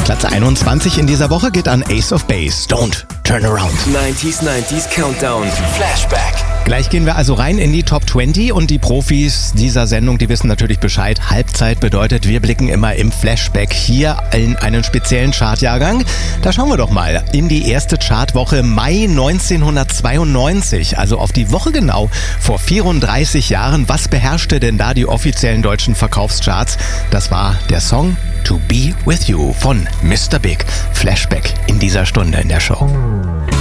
Platz 21 in dieser Woche geht an Ace of Base. Don't Turn Around. 90s Countdown. Flashback. Gleich gehen wir also rein in die Top 20 und die Profis dieser Sendung, die wissen natürlich Bescheid. Halbzeit bedeutet, wir blicken immer im Flashback hier in einen speziellen Chartjahrgang. Da schauen wir doch mal in die erste Chartwoche Mai 1992, also auf die Woche genau vor 34 Jahren. Was beherrschte denn da die offiziellen deutschen Verkaufscharts? Das war der Song To Be With You von Mr. Big. Flashback in dieser Stunde in der Show.